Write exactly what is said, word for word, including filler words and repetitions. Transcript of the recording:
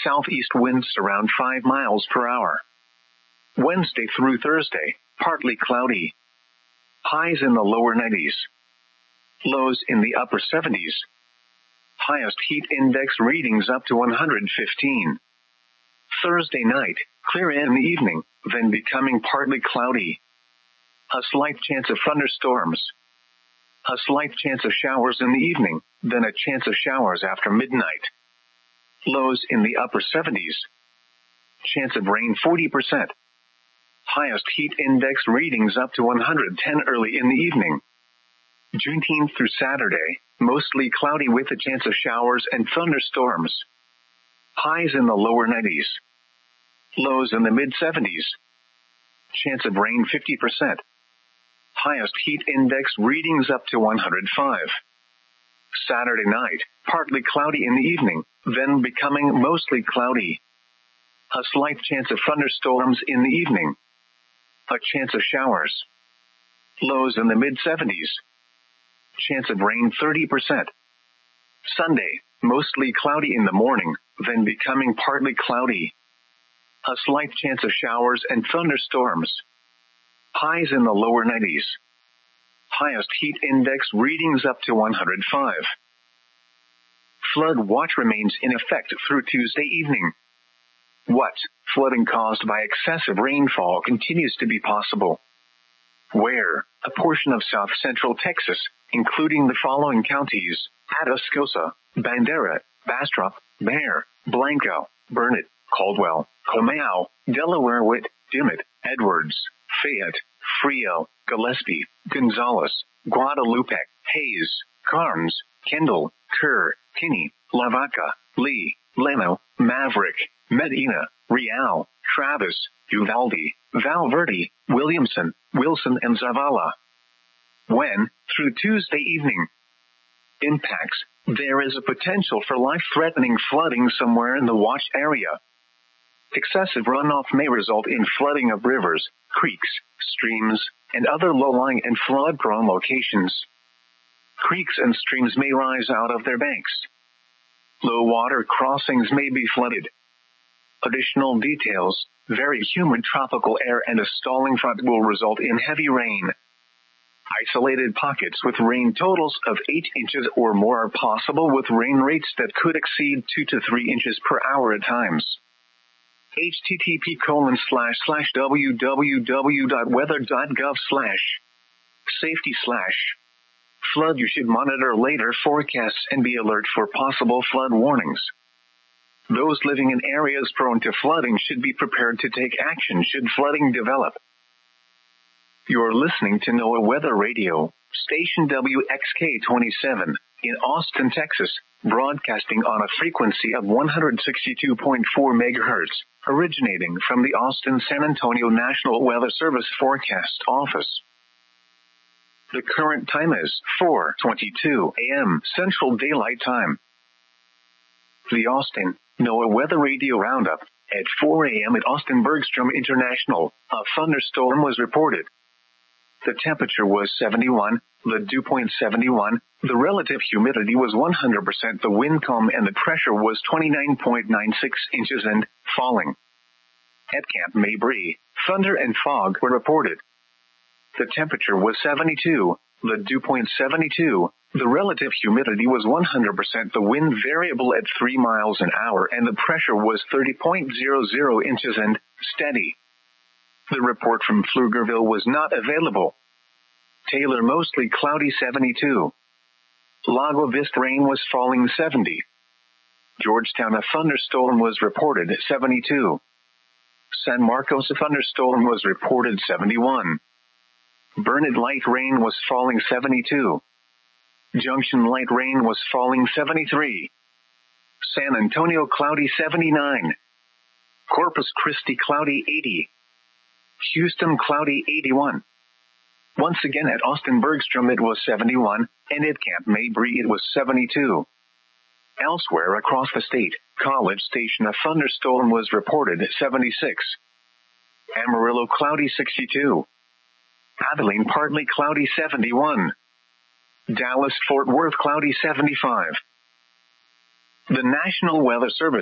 southeast winds around five miles per hour. Wednesday through Thursday, partly cloudy. Highs in the lower nineties. Lows in the upper seventies. Highest heat index readings up to one hundred fifteen. Thursday night, clear in the evening, then becoming partly cloudy. A slight chance of thunderstorms. A slight chance of showers in the evening, then a chance of showers after midnight. Lows in the upper seventies. Chance of rain forty percent. Highest heat index readings up to one hundred ten early in the evening. Juneteenth through Saturday, mostly cloudy with a chance of showers and thunderstorms. Highs in the lower nineties. Lows in the mid-seventies. Chance of rain fifty percent. Highest heat index readings up to one hundred five. Saturday night, partly cloudy in the evening, then becoming mostly cloudy. A slight chance of thunderstorms in the evening. A chance of showers. Lows in the mid-seventies. Chance of rain thirty percent. Sunday, mostly cloudy in the morning, then becoming partly cloudy. A slight chance of showers and thunderstorms. Highs in the lower nineties. Highest heat index readings up to one hundred five. Flood watch remains in effect through Tuesday evening. What? Flooding caused by excessive rainfall continues to be possible. Where? A portion of south-central Texas, including the following counties: Atascosa, Bandera, Bastrop, Bexar, Blanco, Burnett, Caldwell, Comau, Delaware, Witt, Dimmitt, Edwards, Fayette, Frio, Gillespie, Gonzales, Guadalupe, Hayes, Carnes, Kendall, Kerr, Kinney, Lavaca, Lee, Leno, Maverick, Medina, Real, Travis, Uvalde, Valverde, Williamson, Wilson, and Zavala. When? Through Tuesday evening. Impacts. There is a potential for life-threatening flooding somewhere in the watch area. Excessive runoff may result in flooding of rivers, creeks, streams, and other low-lying and flood-prone locations. Creeks and streams may rise out of their banks. Low-water crossings may be flooded. Additional details: very humid tropical air and a stalling front will result in heavy rain. Isolated pockets with rain totals of eight inches or more are possible, with rain rates that could exceed two to three inches per hour at times. http colon slash slash www.weather.gov slash safety slash flood. You should monitor later forecasts and be alert for possible flood warnings. Those living in areas prone to flooding should be prepared to take action should flooding develop. You're listening to NOAA Weather Radio, station W X K twenty-seven, in Austin, Texas, broadcasting on a frequency of one hundred sixty-two point four megahertz, originating from the Austin-San Antonio National Weather Service Forecast Office. The current time is four twenty-two a.m. Central Daylight Time. The Austin NOAA Weather Radio Roundup. At four a.m. at Austin Bergstrom International, a thunderstorm was reported. The temperature was seventy-one, the dew point seventy-one, the relative humidity was one hundred percent, the wind calm, and the pressure was twenty-nine point nine six inches and falling. At Camp Mabry, thunder and fog were reported. The temperature was seventy-two, the dew point seventy-two, the relative humidity was one hundred percent, the wind variable at three miles an hour, and the pressure was thirty point zero zero inches and steady. The report from Pflugerville was not available. Taylor mostly cloudy seventy-two. Lago Vista rain was falling seventy. Georgetown a thunderstorm was reported seventy-two. San Marcos a thunderstorm was reported seventy-one. Burnett light rain was falling seventy-two. Junction light rain was falling seventy-three. San Antonio cloudy seventy-nine. Corpus Christi cloudy eighty. Houston cloudy eighty-one. Once again at Austin Bergstrom it was seventy-one, and at Camp Mabry it was seventy-two. Elsewhere across the state, College Station a thunderstorm was reported at seventy-six. Amarillo cloudy sixty-two. Abilene partly cloudy seventy-one. Dallas Fort Worth cloudy seventy-five. The National Weather Service